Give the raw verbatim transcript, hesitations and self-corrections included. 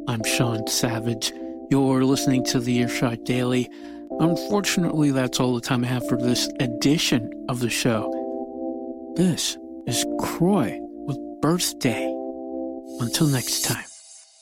I'm Sean Savage. You're listening to the Earshot Daily. Unfortunately, that's all the time I have for this edition of the show. This is Croy with Birthday. Until next time.